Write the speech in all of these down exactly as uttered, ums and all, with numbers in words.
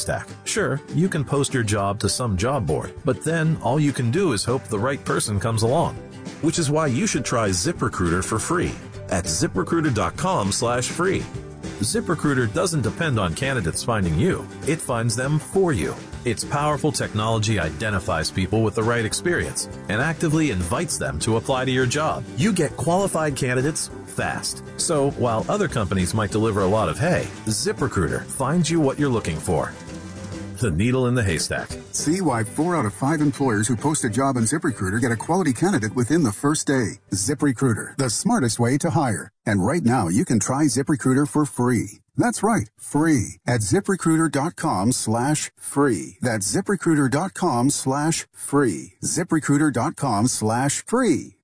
haystack. Sure, you can post your job to some job board, but then all you can do is hope the right person comes along. Which is why you should try ZipRecruiter for free at ZipRecruiter.com slash free. ZipRecruiter doesn't depend on candidates finding you. It finds them for you. Its powerful technology identifies people with the right experience and actively invites them to apply to your job. You get qualified candidates fast. So while other companies might deliver a lot of hay, ZipRecruiter finds you what you're looking for. The needle in the haystack. See why four out of five employers who post a job on ZipRecruiter get a quality candidate within the first day. ZipRecruiter, the smartest way to hire. And right now, you can try ZipRecruiter for free. That's right, free at ZipRecruiter.com slash free. That's ZipRecruiter.com slash free. ZipRecruiter.com slash free.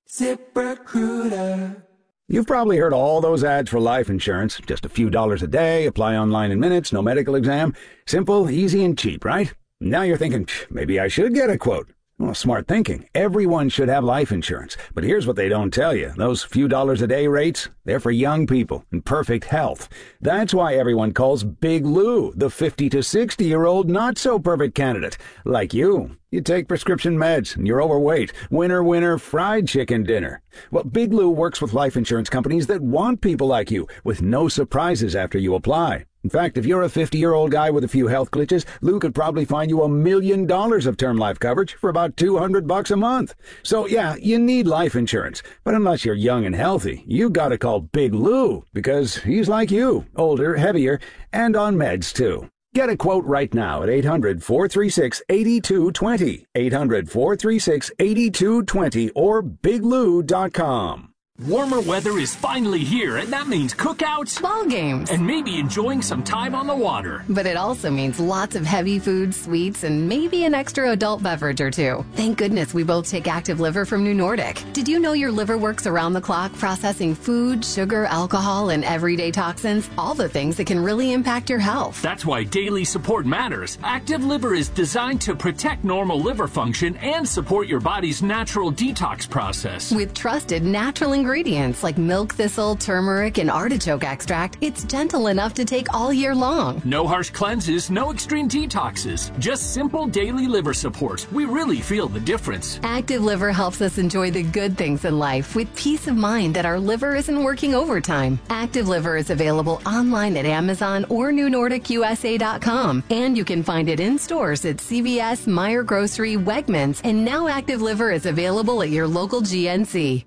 ZipRecruiter. You've probably heard all those ads for life insurance. Just a few dollars a day, apply online in minutes, no medical exam. Simple, easy, and cheap, right? Now you're thinking, maybe I should get a quote. Well, smart thinking. Everyone should have life insurance. But here's what they don't tell you. Those few dollars a day rates, they're for young people in perfect health. That's why everyone calls Big Lou the fifty to sixty-year-old not-so-perfect candidate. Like you. You take prescription meds, and you're overweight. Winner, winner, fried chicken dinner. Well, Big Lou works with life insurance companies that want people like you, with no surprises after you apply. In fact, if you're a fifty-year-old guy with a few health glitches, Lou could probably find you a million dollars of term life coverage for about two hundred bucks a month. So, yeah, you need life insurance. But unless you're young and healthy, you gotta call Big Lou, because he's like you, older, heavier, and on meds, too. Get a quote right now at eight hundred, four three six, eight two two zero, eight hundred, four three six, eight two two zero, or big lou dot com. Warmer weather is finally here, and that means cookouts, ball games, and maybe enjoying some time on the water. But it also means lots of heavy food, sweets, and maybe an extra adult beverage or two. Thank goodness we both take Active Liver from New Nordic. Did you know your liver works around the clock processing food, sugar, alcohol, and everyday toxins? All the things that can really impact your health. That's why daily support matters. Active Liver is designed to protect normal liver function and support your body's natural detox process. With trusted natural ingredients. Ingredients like milk thistle, turmeric, and artichoke extract, it's gentle enough to take all year long. No harsh cleanses, no extreme detoxes, just simple daily liver support. We really feel the difference. Active Liver helps us enjoy the good things in life with peace of mind that our liver isn't working overtime. Active Liver is available online at Amazon or new nordic u s a dot com, and you can find it in stores at C V S, Meijer Grocery, Wegmans, and now Active Liver is available at your local G N C.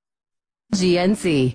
G N C.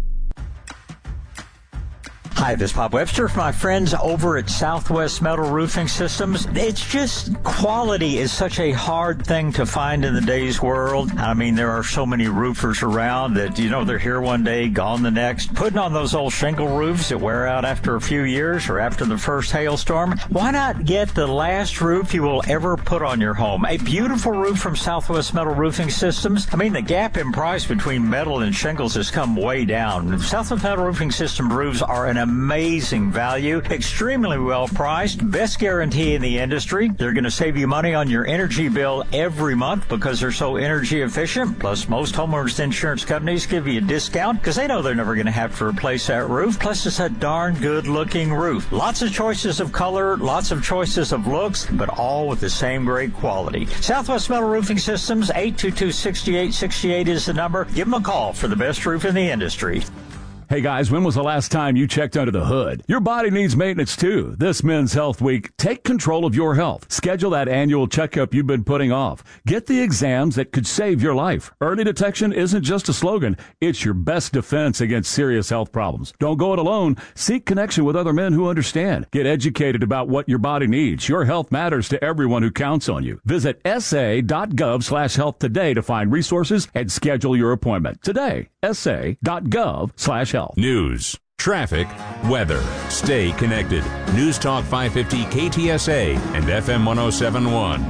Hi, this is Bob Webster for my friends over at Southwest Metal Roofing Systems. It's just quality is such a hard thing to find in the day's world. I mean, there are so many roofers around that, you know, they're here one day, gone the next. Putting on those old shingle roofs that wear out after a few years or after the first hailstorm. Why not get the last roof you will ever put on your home? A beautiful roof from Southwest Metal Roofing Systems. I mean, the gap in price between metal and shingles has come way down. Southwest Metal Roofing System roofs are an amazing value, extremely well priced, best guarantee in the industry. They're going to save you money on your energy bill every month because they're so energy efficient. Plus, most homeowners insurance companies give you a discount because they know they're never going to have to replace that roof. Plus, it's a darn good looking roof. Lots of choices of color, lots of choices of looks, but all with the same great quality. Southwest Metal Roofing Systems, eight two two, six eight six eight is the number. Give them a call for the best roof in the industry. Hey guys, when was the last time you checked under the hood? Your body needs maintenance too. This Men's Health Week, take control of your health. Schedule that annual checkup you've been putting off. Get the exams that could save your life. Early detection isn't just a slogan. It's your best defense against serious health problems. Don't go it alone. Seek connection with other men who understand. Get educated about what your body needs. Your health matters to everyone who counts on you. Visit s a dot gov slash health today to find resources and schedule your appointment. Today, s a dot gov slash health. News, traffic, weather. Stay connected. News Talk five fifty K T S A and F M one oh seven point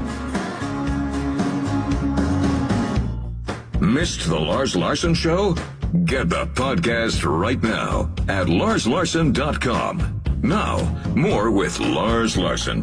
one. Missed the Lars Larson Show? Get the podcast right now at lars larson dot com. Now, more with Lars Larson.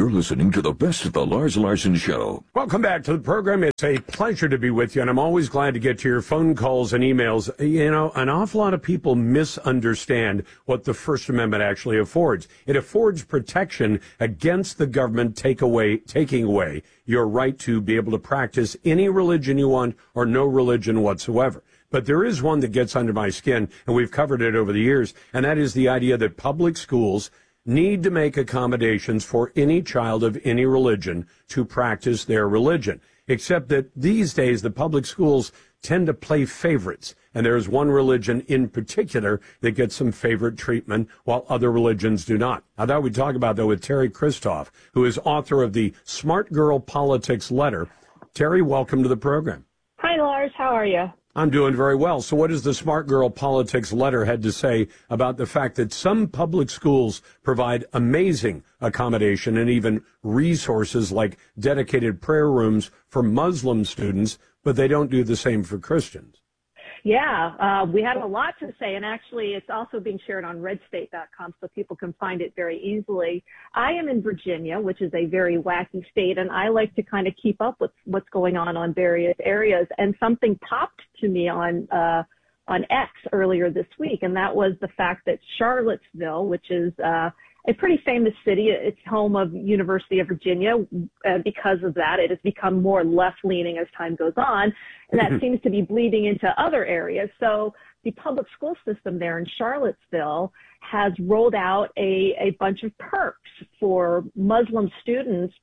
You're listening to the best of the Lars Larson Show. Welcome back to the program. It's a pleasure to be with you, and I'm always glad to get to your phone calls and emails. You know, an awful lot of people misunderstand what the First Amendment actually affords. It affords protection against the government take away, taking away your right to be able to practice any religion you want or no religion whatsoever. But there is one that gets under my skin, and we've covered it over the years, and that is the idea that public schools need to make accommodations for any child of any religion to practice their religion. Except that these days the public schools tend to play favorites, and there is one religion in particular that gets some favorite treatment while other religions do not. I thought we'd talk about that with Terry Christoph, who is author of the Smart Girl Politics Letter. Terry, welcome to the program. Hi, Lars. How are you? I'm doing very well. So what does the Smart Girl Politics Letter had to say about the fact that some public schools provide amazing accommodation and even resources like dedicated prayer rooms for Muslim students, but they don't do the same for Christians? Yeah, uh, we have a lot to say, and actually it's also being shared on red state dot com so people can find it very easily. I am in Virginia, which is a very wacky state, and I like to kind of keep up with what's going on on various areas, and something popped to me on uh, on X earlier this week, and that was the fact that Charlottesville, which is uh, a pretty famous city, it's home of University of Virginia. Uh, because of that, it has become more left-leaning as time goes on, and that seems to be bleeding into other areas. So the public school system there in Charlottesville has rolled out a, a bunch of perks for Muslim students.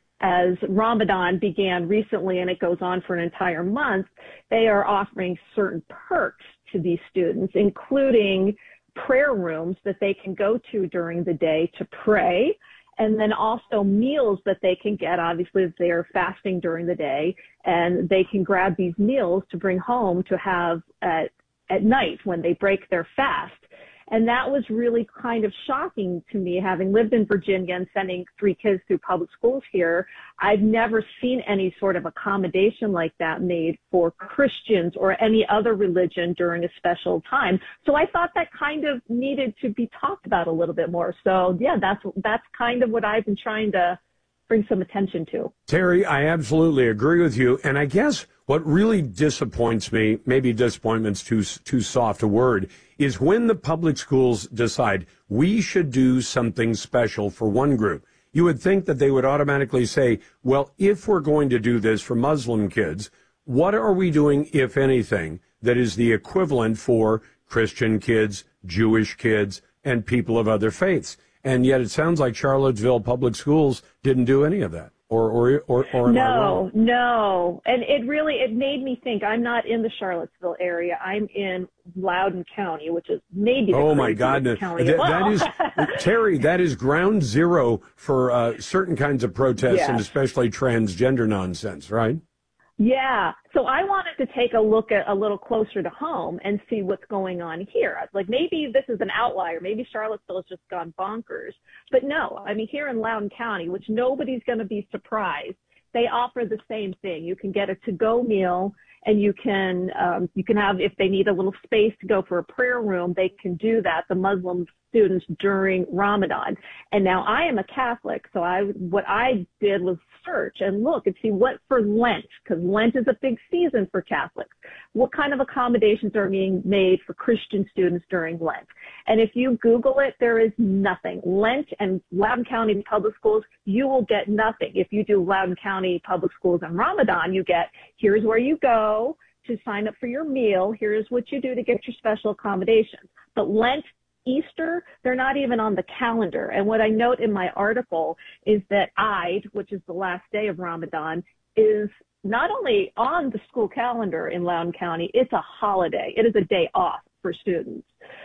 As Ramadan began recently, and it goes on for an entire month, they are offering certain perks to these students, including prayer rooms that they can go to during the day to pray, and then also meals that they can get. Obviously, if they're fasting during the day, and they can grab these meals to bring home to have at, at night when they break their fast. And that was really kind of shocking to me, having lived in Virginia and sending three kids through public schools here. I've never seen any sort of accommodation like that made for Christians or any other religion during a special time. So I thought that kind of needed to be talked about a little bit more. So yeah, that's, that's kind of what I've been trying to bring some attention to. Terry, I absolutely agree with you. And I guess what really disappoints me, maybe disappointment's too, too soft a word, is when the public schools decide we should do something special for one group. You would think that they would automatically say, well, if we're going to do this for Muslim kids, what are we doing, if anything, that is the equivalent for Christian kids, Jewish kids, and people of other faiths? And yet it sounds like Charlottesville Public Schools didn't do any of that. Or, or, or, or am I wrong? No, no. And it really, it made me think. I'm not in the Charlottesville area. I'm in Loudoun County, which is maybe the oh my God, county that, of all. that is, Terry, that is ground zero for uh, certain kinds of protests, yeah. and especially transgender nonsense, right? Yeah. So I wanted to take a look at a little closer to home and see what's going on here. Like, maybe this is an outlier. Maybe Charlottesville has just gone bonkers. But no, I mean, here in Loudoun County, which nobody's going to be surprised, they offer the same thing. You can get a to-go meal, and you can, um, you can have, if they need a little space to go for a prayer room, they can do that, the Muslim students, during Ramadan. And now I am a Catholic, so I, what I did was search and look and see what for Lent, because Lent is a big season for Catholics. What kind of accommodations are being made for Christian students during Lent? And if you Google it, there is nothing. Lent and Loudoun County Public Schools, you will get nothing. If you do Loudoun County Public Schools and Ramadan, you get, here's where you go to sign up for your meal. Here's what you do to get your special accommodations. But Lent, Easter, they're not even on the calendar. And what I note in my article is that Eid, which is the last day of Ramadan, is not only on the school calendar in Loudoun County, it's a holiday. It is a day off for students.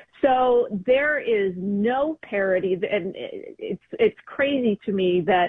So there is no parity, and it's it's crazy to me that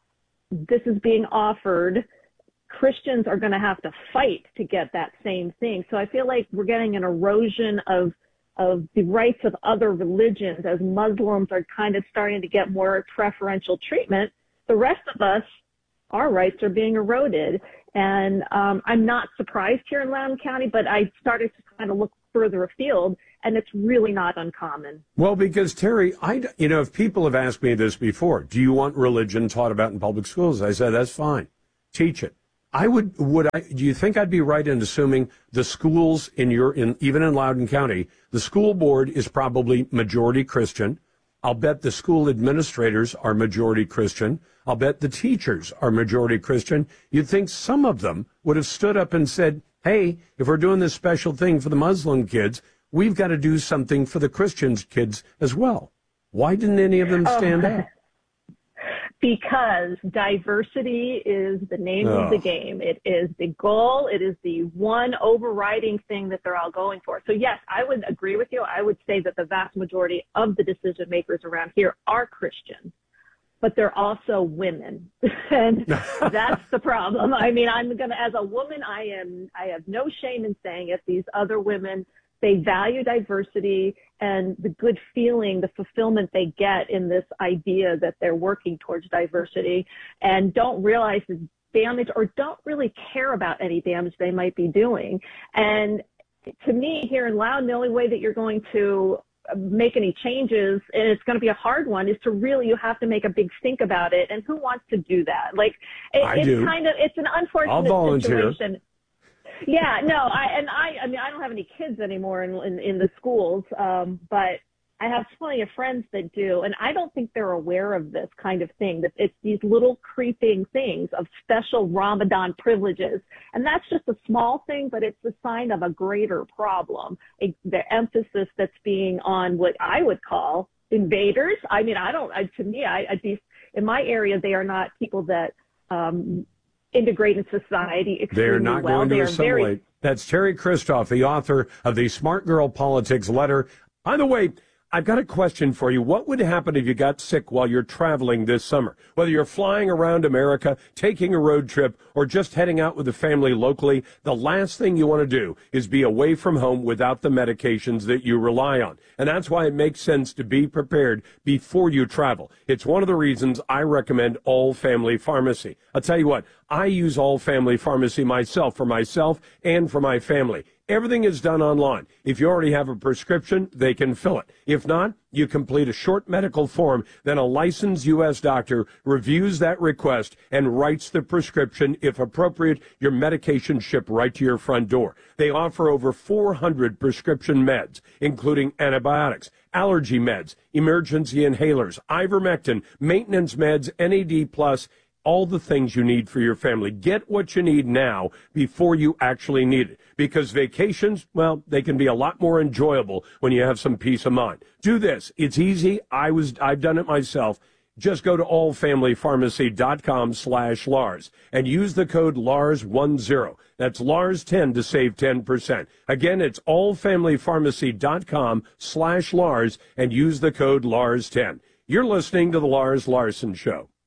this is being offered. Christians are going to have to fight to get that same thing. So I feel like we're getting an erosion of of the rights of other religions as Muslims are kind of starting to get more preferential treatment. The rest of us, our rights are being eroded. And um, I'm not surprised here in Loudoun County, but I started to kind of look further afield, and it's really not uncommon. Well, because, Terry, I, you know, if people have asked me this before, do you want religion taught about in public schools? I said, that's fine. Teach it. I would, would I, do you think I'd be right in assuming the schools in your, in, even in Loudoun County, the school board is probably majority Christian. I'll bet the school administrators are majority Christian. I'll bet the teachers are majority Christian. You'd think some of them would have stood up and said, hey, if we're doing this special thing for the Muslim kids, we've got to do something for the Christian kids as well. Why didn't any of them stand oh. up? Because diversity is the name oh. of the game. It is the goal. It is the one overriding thing that they're all going for. So, yes, I would agree with you. I would say that the vast majority of the decision makers around here are Christian, but they're also women. And that's the problem. I mean, I'm going to, as a woman, I am, I have no shame in saying it. These other women, they value diversity and the good feeling, the fulfillment they get in this idea that they're working towards diversity, and don't realize the damage or don't really care about any damage they might be doing. And to me, here in Loudoun, the only way that you're going to make any changes, and it's going to be a hard one, is to really, you have to make a big think about it. And who wants to do that? Like, it, I it's do. kind of, it's an unfortunate I'll volunteer. situation. Yeah, no, I, and I, I mean, I don't have any kids anymore in, in, in the schools, um, but I have plenty of friends that do, and I don't think they're aware of this kind of thing, that it's these little creeping things of special Ramadan privileges. And that's just a small thing, but it's a sign of a greater problem, a, the emphasis that's being on what I would call invaders. I mean, I don't, I, to me, I, I, these, in my area, they are not people that, um, integrate in society extremely They're not well. going to they assimilate. Very... That's Terry Christoph, the author of the Smart Girl Politics letter. By the way, I've got a question for you. What would happen if you got sick while you're traveling this summer? Whether you're flying around America, taking a road trip, or just heading out with the family locally, the last thing you want to do is be away from home without the medications that you rely on. And that's why it makes sense to be prepared before you travel. It's one of the reasons I recommend All Family Pharmacy. I'll tell you what, I use All Family Pharmacy myself, for myself and for my family. Everything is done online. If you already have a prescription, they can fill it. If not, you complete a short medical form, then a licensed U S doctor reviews that request and writes the prescription. If appropriate, your medication shipped right to your front door. They offer over four hundred prescription meds, including antibiotics, allergy meds, emergency inhalers, ivermectin, maintenance meds, N A D plus, all the things you need for your family. Get what you need now before you actually need it. Because vacations, well, they can be a lot more enjoyable when you have some peace of mind. Do this. It's easy. I was, I've done it myself. Just go to allfamilypharmacy.com slash Lars and use the code Lars ten. That's Lars ten to save ten percent. Again, it's allfamilypharmacy.com slash Lars and use the code Lars ten. You're listening to The Lars Larson Show.